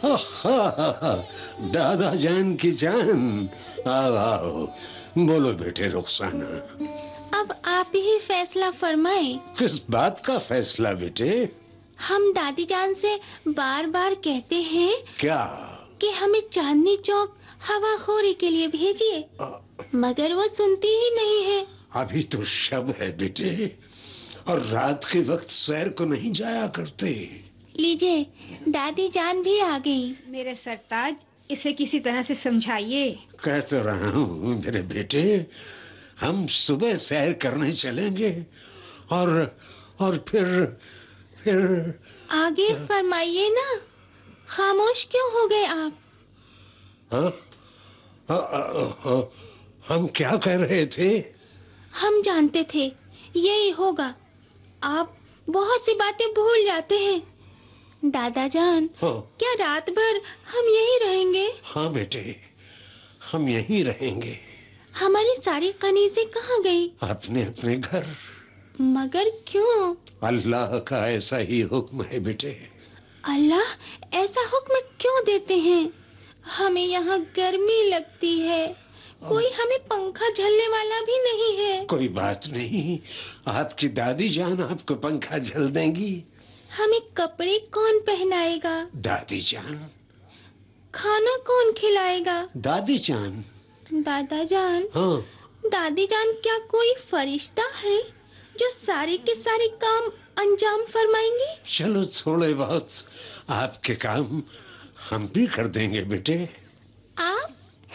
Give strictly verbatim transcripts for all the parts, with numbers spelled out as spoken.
دادا جان کی جان، آؤ آؤ، بولو بیٹے رخسانہ۔ اب آپ ہی فیصلہ فرمائیں۔ کس بات کا فیصلہ بیٹے؟ ہم دادی جان سے بار بار کہتے ہیں کیا؟ کہ ہمیں چاندنی چوک ہوا خوری کے لیے بھیجیے، مگر وہ سنتی ہی نہیں ہے۔ ابھی تو شب ہے بیٹے، اور رات کے وقت سیر کو نہیں جایا کرتے۔ لیجیے، دادی جان بھی آ گئی۔ میرے سرتاج، اسے کسی طرح سے سمجھائیے۔ کہہ تو رہا ہوں میرے بیٹے، ہم صبح سیر کرنے چلیں گے، اور اور پھر پھر آگے فرمائیے نا، خاموش کیوں ہو گئے آپ؟ ہاں ہاں، ہاں، ہم کیا کہہ رہے تھے؟ ہم جانتے تھے یہی ہوگا، آپ بہت سی باتیں بھول جاتے ہیں۔ دادا جان، ہاں کیا رات بھر ہم یہی رہیں گے؟ ہاں بیٹے، ہم یہیں رہیں گے۔ ہماری ساری کنیزیں کہاں گئی؟ اپنے اپنے گھر۔ مگر کیوں؟ اللہ کا ایسا ہی حکم ہے بیٹے۔ اللہ ایسا حکم کیوں دیتے ہیں؟ ہمیں یہاں گرمی لگتی ہے، کوئی ہمیں پنکھا جھلنے والا بھی نہیں ہے۔ کوئی بات نہیں، آپ کی دادی جان آپ کو پنکھا جھل دیں گی۔ ہمیں کپڑے کون پہنائے گا؟ دادی جان۔ کھانا کون کھلائے گا؟ دادی جان۔ دادا جان، ہاں، دادی جان کیا کوئی فرشتہ ہے جو سارے کے سارے کام انجام فرمائیں گی؟ چلو تھوڑے بہت آپ کے کام ہم بھی کر دیں گے بیٹے۔ آپ؟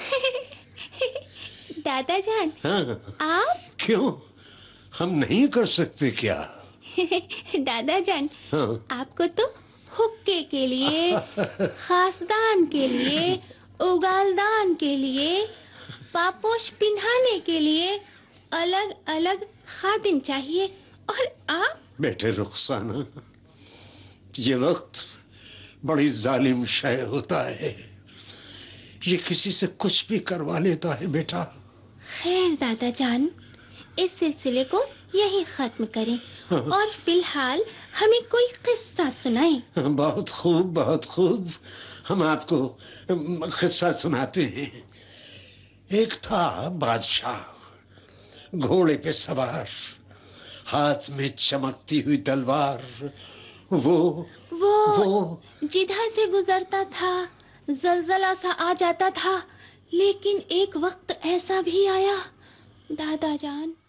دادا جان، ہاں، آپ؟ کیوں، ہم نہیں کر سکتے کیا؟ دادا جان، ہاں، آپ کو تو حکے کے لیے، خاصدان کے لیے، اگالدان کے لیے، پاپوش پہنانے کے لیے الگ الگ خادم چاہیے، اور آپ؟ بیٹے رخسانہ، یہ وقت بڑی ظالم شے ہوتا ہے، یہ کسی سے کچھ بھی کروا لیتا ہے بیٹا۔ خیر دادا جان، اس سلسلے کو یہی ختم کریں، اور فی الحال ہمیں کوئی قصہ سنائیں۔ بہت خوب، بہت خوب، ہم آپ کو قصہ سناتے ہیں۔ ایک تھا بادشاہ، گھوڑے پہ سوار، ہاتھ میں چمکتی ہوئی تلوار، وہ وہ وہ جدھر سے گزرتا تھا زلزلہ سا آ جاتا تھا، لیکن ایک وقت ایسا بھی آیا دادا جان